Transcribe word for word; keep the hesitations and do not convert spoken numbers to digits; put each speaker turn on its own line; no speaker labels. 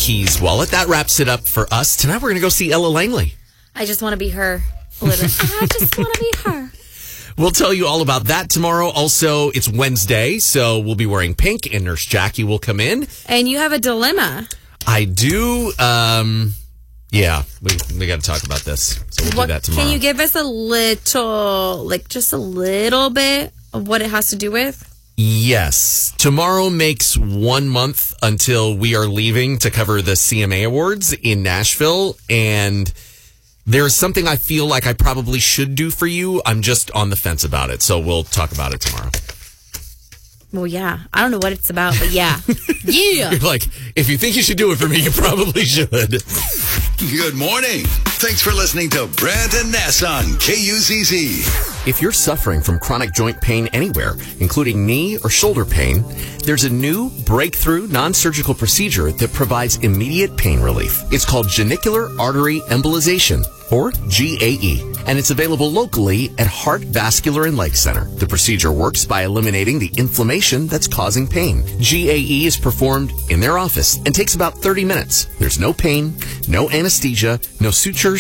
Keys wallet. That wraps it up for us. Tonight we're going to go see Ella Langley.
I just want to be her. A little. I just want to be her.
We'll tell you all about that tomorrow. Also, it's Wednesday, so we'll be wearing pink, and Nurse Jackie will come in.
And you have a dilemma.
I do. Um, yeah, we we got to talk about this. So we'll
What,
do that tomorrow.
Can you give us a little, like just a little bit of what it has to do with?
Yes. Tomorrow makes one month until we are leaving to cover the C M A Awards in Nashville, and there's something I feel like I probably should do for you. I'm just on the fence about it, so we'll talk about it tomorrow.
Well, yeah. I don't know what it's about, but yeah. Yeah.
You're like, if you think you should do it for me, you probably should.
Good morning. Thanks for listening to Brant and Ness on K U Z Z.
If you're suffering from chronic joint pain anywhere, including knee or shoulder pain, there's a new breakthrough non-surgical procedure that provides immediate pain relief. It's called genicular artery embolization, or G A E, and it's available locally at Heart Vascular and Leg Center. The procedure works by eliminating the inflammation that's causing pain. G A E is performed in their office and takes about thirty minutes. There's no pain, no anesthesia, no sutures,